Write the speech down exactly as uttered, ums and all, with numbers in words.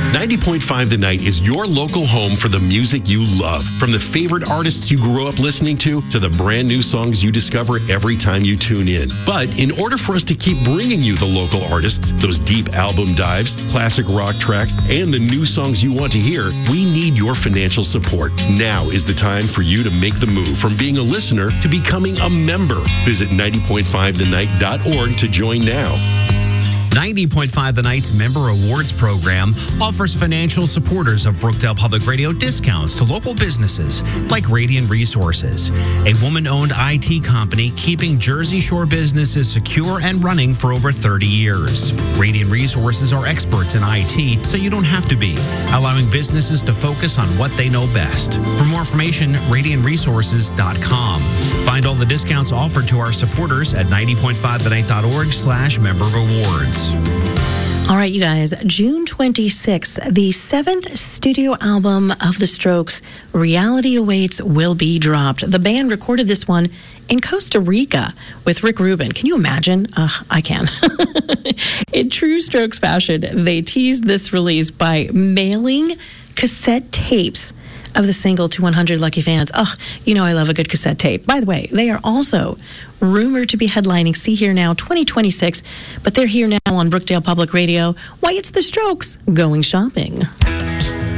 ninety point five The Night is your local home for the music you love. From the favorite artists you grew up listening to, to the brand new songs you discover every time you tune in. But in order for us to keep bringing you the local artists, those deep album dives, classic rock tracks, and the new songs you want to hear, we need your financial support. Now is the time for you to make the move from being a listener to becoming a member. Visit ninety point five the night dot org to join now. ninety point five The Night's Member Awards program offers financial supporters of Brookdale Public Radio discounts to local businesses like Radiant Resources, a woman-owned I T company keeping Jersey Shore businesses secure and running for over thirty years. Radiant Resources are experts in I T, so you don't have to be, allowing businesses to focus on what they know best. For more information, radiant resources dot com. Find all the discounts offered to our supporters at ninety point five the night dot org slash member rewards. All right, you guys, June twenty-sixth, the seventh studio album of The Strokes, Reality Awaits, will be dropped. The band recorded this one in Costa Rica with Rick Rubin. Can you imagine? Uh, I can. In true Strokes fashion, they teased this release by mailing cassette tapes of the single to one hundred lucky fans. Oh, you know I love a good cassette tape. By the way, they are also rumored to be headlining See Here Now twenty twenty-six, but they're here now on Brookdale Public Radio. Why, it's The Strokes going shopping.